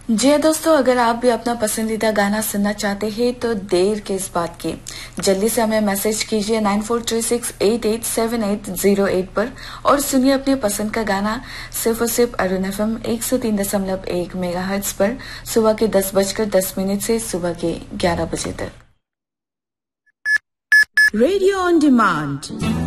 जी हाँ दोस्तों, अगर आप भी अपना पसंदीदा गाना सुनना चाहते हैं तो देर किस बात की, जल्दी से हमें मैसेज कीजिए 9436887808 पर और सुनिए अपने पसंद का गाना सिर्फ और सिर्फ अरुण FM 103.1 मेगाहर्ट्ज पर सुबह के 10:10 से सुबह के 11 बजे तक। Radio on demand